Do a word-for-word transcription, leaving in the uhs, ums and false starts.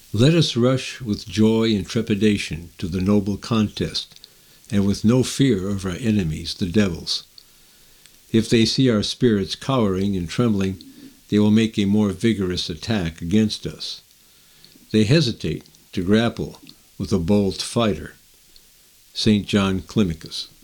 Let us rush with joy and trepidation to the noble contest, and with no fear of our enemies, the devils. If they see our spirits cowering and trembling, they will make a more vigorous attack against us. They hesitate to grapple with a bold fighter. Saint John Climacus.